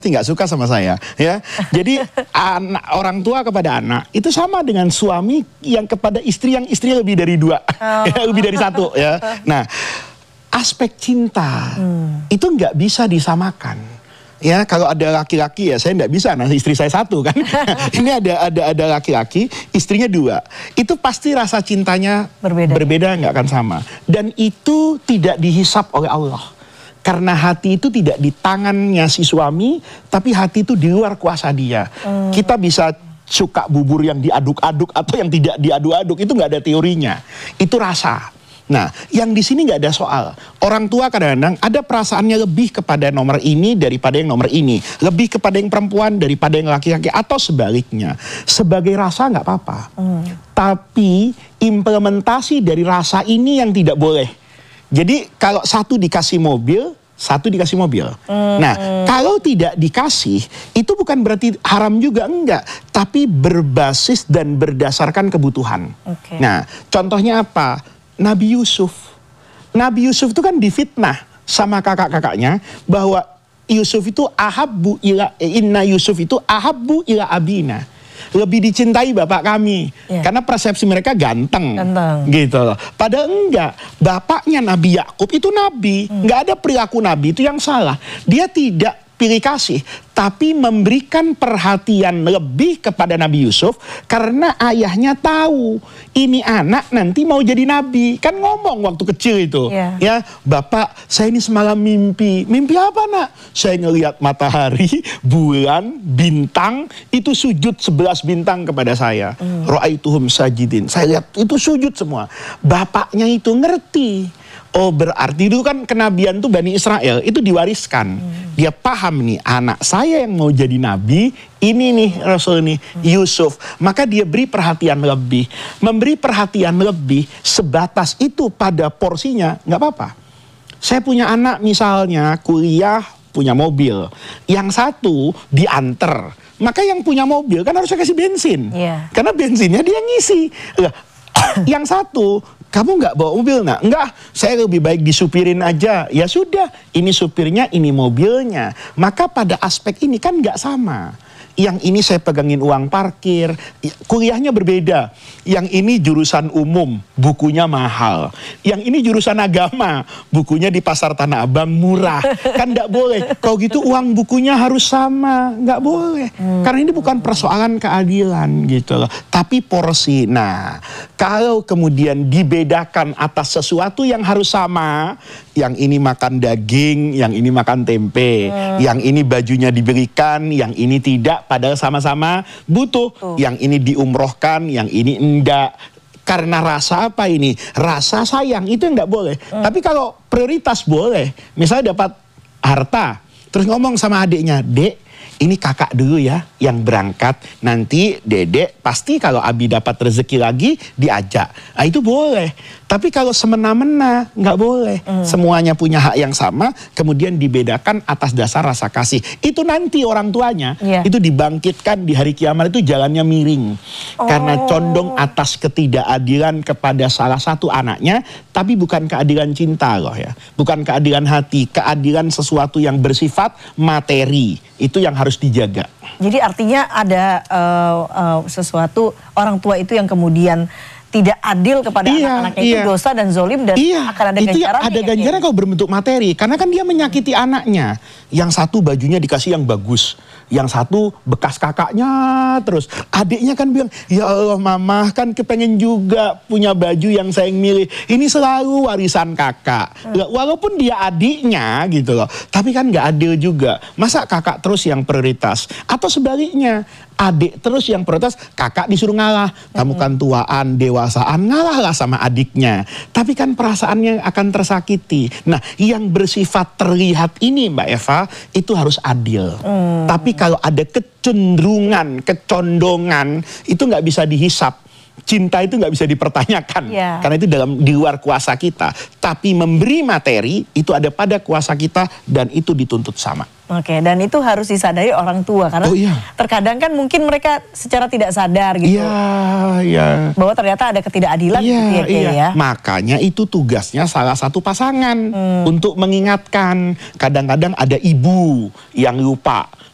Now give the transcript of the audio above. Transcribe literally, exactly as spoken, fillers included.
nggak suka sama saya, ya. Jadi anak, orang tua kepada anak itu sama dengan suami yang kepada istri yang istri lebih dari dua, oh. ya, lebih dari satu, ya. Nah, aspek cinta hmm. itu nggak bisa disamakan. Ya, kalau ada laki-laki ya saya nggak bisa, nah istri saya satu kan. Ini ada ada ada laki-laki, istrinya dua. Itu pasti rasa cintanya berbeda, berbeda nggak akan sama. Dan itu tidak dihisap oleh Allah. Karena hati itu tidak di tangannya si suami, tapi hati itu di luar kuasa dia. Hmm. Kita bisa suka bubur yang diaduk-aduk atau yang tidak diaduk-aduk, itu nggak ada teorinya. Itu rasa. Nah, yang di sini nggak ada soal. Orang tua kadang-kadang ada perasaannya lebih kepada nomor ini daripada yang nomor ini, lebih kepada yang perempuan daripada yang laki-laki, atau sebaliknya. Sebagai rasa nggak apa-apa. Hmm. Tapi implementasi dari rasa ini yang tidak boleh. Jadi kalau satu dikasih mobil, satu dikasih mobil. Hmm. Nah, kalau tidak dikasih, itu bukan berarti haram juga, enggak. Tapi berbasis dan berdasarkan kebutuhan. Okay. Nah, contohnya apa? Nabi Yusuf. Nabi Yusuf itu kan difitnah sama kakak-kakaknya bahwa Yusuf itu ahabbu ila inna Yusuf itu ahabbu ila abina. Lebih dicintai bapak kami, yeah. karena persepsi mereka ganteng, ganteng. gitu loh. Padahal enggak, bapaknya Nabi Yakub itu nabi, hmm. enggak ada perilaku nabi itu yang salah. Dia tidak pilih kasih, tapi memberikan perhatian lebih kepada Nabi Yusuf karena ayahnya tahu ini anak nanti mau jadi nabi. Kan ngomong waktu kecil itu, yeah. ya, bapak saya ini semalam mimpi. Mimpi apa nak? Saya ngelihat matahari, bulan, bintang itu sujud sebelas bintang kepada saya. Mm. Ra'aituhum sajidin. Saya lihat itu sujud semua. Bapaknya itu ngerti. Oh, berarti itu kan kenabian tuh Bani Israel itu diwariskan. Hmm. Dia paham nih, anak saya yang mau jadi nabi, ini nih Rasul nih, hmm. Yusuf. Maka dia beri perhatian lebih. Memberi perhatian lebih sebatas itu pada porsinya, nggak apa-apa. Saya punya anak misalnya kuliah, punya mobil. Yang satu diantar. Maka yang punya mobil kan harus kasih bensin. Yeah. Karena bensinnya dia ngisi. Yang satu, kamu nggak bawa mobil nak? Enggak, saya lebih baik disupirin aja. Ya sudah, ini supirnya, ini mobilnya. Maka pada aspek ini kan nggak sama. Yang ini saya pegangin uang parkir, kuliahnya berbeda. Yang ini jurusan umum, bukunya mahal. Yang ini jurusan agama, bukunya di pasar Tanah Abang murah. Kan nggak boleh. Kalau gitu uang bukunya harus sama, nggak boleh. Hmm. Karena ini bukan persoalan keadilan gitu loh, tapi porsi. Nah, kalau kemudian dibedakan atas sesuatu yang harus sama, yang ini makan daging, yang ini makan tempe, hmm. yang ini bajunya diberikan, yang ini tidak. Padahal sama-sama butuh. Tuh. Yang ini diumrohkan, yang ini enggak. Karena rasa apa ini? Rasa sayang, itu yang enggak boleh. Hmm. Tapi kalau prioritas boleh. Misalnya dapat harta, terus ngomong sama adiknya, Dek, ini kakak dulu ya yang berangkat. Nanti dedek pasti kalau Abi dapat rezeki lagi diajak. Nah itu boleh. Tapi kalau semena-mena nggak boleh. Mm. Semuanya punya hak yang sama. Kemudian dibedakan atas dasar rasa kasih. Itu nanti orang tuanya. Yeah. Itu dibangkitkan di hari kiamat itu jalannya miring. Oh. Karena condong atas ketidakadilan kepada salah satu anaknya. Tapi bukan keadilan cinta loh ya. Bukan keadilan hati. Keadilan sesuatu yang bersifat materi. Itu yang harus dijaga. Jadi artinya ada uh, uh, sesuatu orang tua itu yang kemudian tidak adil kepada iya, anak-anaknya, iya. itu dosa dan zolim dan iya, akan ada ganjaran. Ada ganjaran kalau berbentuk materi. Karena kan dia menyakiti hmm. anaknya. Yang satu bajunya dikasih yang bagus. Yang satu bekas kakaknya terus. Adiknya kan bilang, ya Allah mama kan kepengen juga punya baju yang saya milih. Ini selalu warisan kakak. Hmm. Walaupun dia adiknya gitu loh. Tapi kan gak adil juga. Masa kakak terus yang prioritas? Atau sebaliknya, adik terus yang prioritas, kakak disuruh ngalah. Kamu kan tuaan, dewasaan, ngalahlah sama adiknya. Tapi kan perasaannya akan tersakiti. Nah, yang bersifat terlihat ini Mbak Eva, itu harus adil. Hmm. Tapi kalau ada kecenderungan, kecondongan, itu nggak bisa dihisap. Cinta itu nggak bisa dipertanyakan, yeah. karena itu dalam di luar kuasa kita. Tapi memberi materi itu ada pada kuasa kita dan itu dituntut sama. Oke, dan itu harus disadari orang tua karena oh, iya. terkadang kan mungkin mereka secara tidak sadar gitu, yeah, yeah. bahwa ternyata ada ketidakadilan yeah, gitu ya, yeah. ya. Makanya itu tugasnya salah satu pasangan hmm. untuk mengingatkan. Kadang-kadang ada ibu yang lupa.